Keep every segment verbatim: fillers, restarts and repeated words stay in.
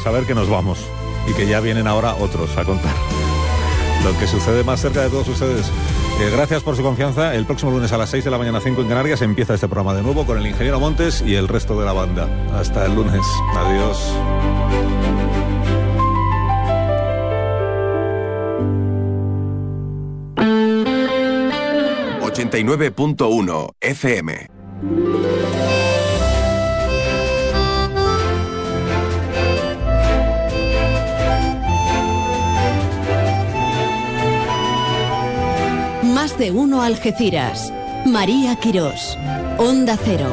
saber que nos vamos y que ya vienen ahora otros a contar lo que sucede más cerca de todos ustedes. Eh, gracias por su confianza. El próximo lunes a las seis de la mañana, cinco en Canarias, empieza este programa de nuevo con el ingeniero Montes y el resto de la banda. Hasta el lunes. Adiós. ochenta y nueve punto uno F M. Más de uno Algeciras. María Quirós. Onda Cero.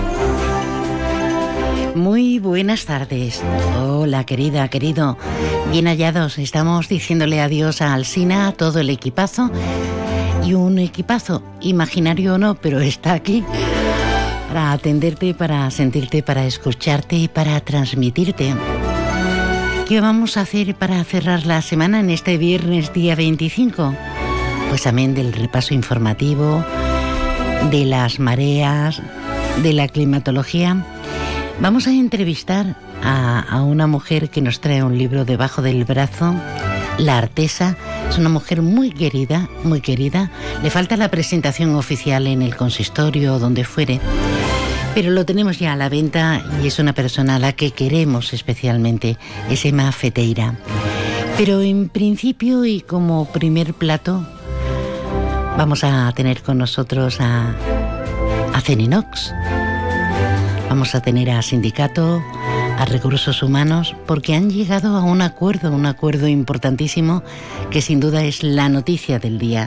Muy buenas tardes. Hola, querida, querido. Bien hallados. Estamos diciéndole adiós a Alsina, a todo el equipazo. Y un equipazo, imaginario o no, pero está aquí para atenderte, para sentirte, para escucharte y para transmitirte. ¿Qué vamos a hacer para cerrar la semana en este viernes día veinticinco? Pues amén del repaso informativo, de las mareas, de la climatología. Vamos a entrevistar a, a una mujer que nos trae un libro debajo del brazo, La Artesa. Es una mujer muy querida, muy querida. Le falta la presentación oficial en el consistorio o donde fuere, pero lo tenemos ya a la venta y es una persona a la que queremos especialmente. Es Emma Feteira. Pero en principio y como primer plato vamos a tener con nosotros a, a Ceninox. Vamos a tener a Sindicato, a Recursos Humanos, porque han llegado a un acuerdo, un acuerdo importantísimo que sin duda es la noticia del día.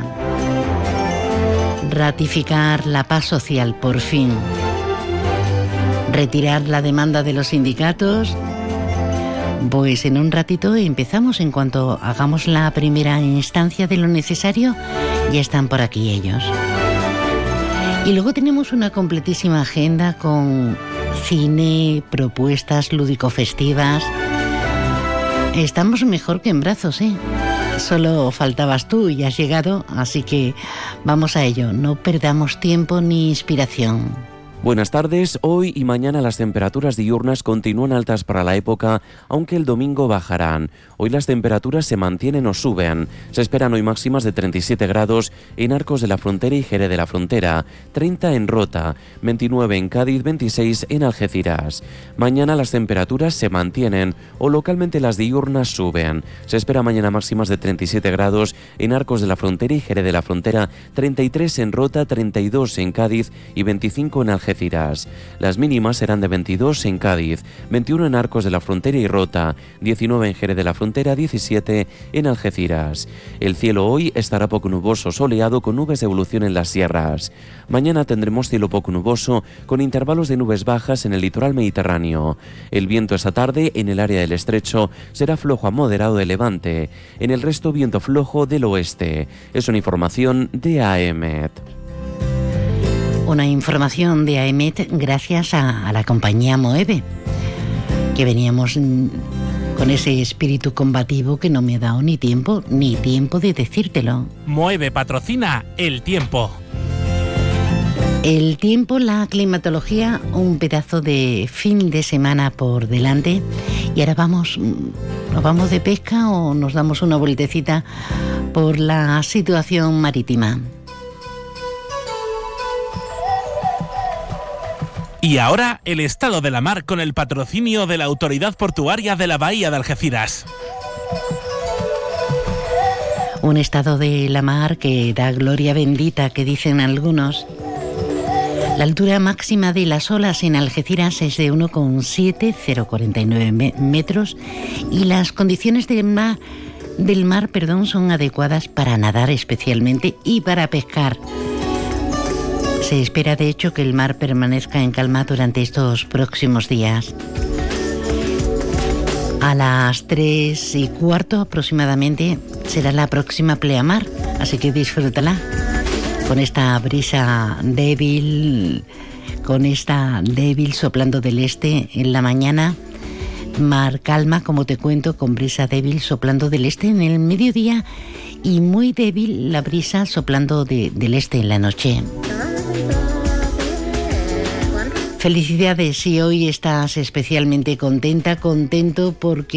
Ratificar la paz social, por fin. Retirar la demanda de los sindicatos. Pues en un ratito empezamos. En cuanto hagamos la primera instancia de lo necesario, ya están por aquí ellos. Y luego tenemos una completísima agenda con cine, propuestas lúdico-festivas. Estamos mejor que en brazos, ¿eh? Solo faltabas tú y has llegado, así que vamos a ello. No perdamos tiempo ni inspiración. Buenas tardes. Hoy y mañana las temperaturas diurnas continúan altas para la época, aunque el domingo bajarán. Hoy las temperaturas se mantienen o suben. Se esperan hoy máximas de treinta y siete grados en Arcos de la Frontera y Jerez de la Frontera, treinta en Rota, veintinueve en Cádiz, veintiséis en Algeciras. Mañana las temperaturas se mantienen o localmente las diurnas suben. Se espera mañana máximas de treinta y siete grados en Arcos de la Frontera y Jerez de la Frontera, treinta y tres en Rota, treinta y dos en Cádiz y veinticinco en Algeciras. Las mínimas serán de veintidós en Cádiz, veintiuno en Arcos de la Frontera y Rota, diecinueve en Jerez de la Frontera, diecisiete en Algeciras. El cielo hoy estará poco nuboso, soleado con nubes de evolución en las sierras. Mañana tendremos cielo poco nuboso con intervalos de nubes bajas en el litoral mediterráneo. El viento esta tarde en el área del estrecho será flojo a moderado de levante. En el resto viento flojo del oeste. Es una información de A E M E T. Una información de A E M E T gracias a, a la compañía Moeve, que veníamos con ese espíritu combativo que no me ha dado ni tiempo, ni tiempo de decírtelo. Moeve patrocina el tiempo. El tiempo, la climatología, un pedazo de fin de semana por delante. Y ahora vamos, ¿nos vamos de pesca o nos damos una vueltecita por la situación marítima? Y ahora el estado de la mar con el patrocinio de la Autoridad Portuaria de la Bahía de Algeciras. Un estado de la mar que da gloria bendita, que dicen algunos. La altura máxima de las olas en Algeciras es de uno coma siete, cero coma cuarenta y nueve metros, y las condiciones del mar, del mar perdón, son adecuadas para nadar especialmente y para pescar. Se espera, de hecho, que el mar permanezca en calma durante estos próximos días. A las tres y cuarto aproximadamente será la próxima pleamar, así que disfrútala. Con esta brisa débil, con esta débil soplando del este en la mañana. Mar calma, como te cuento, con brisa débil soplando del este en el mediodía y muy débil la brisa soplando de, del este en la noche. Felicidades si hoy estás especialmente contenta, contento porque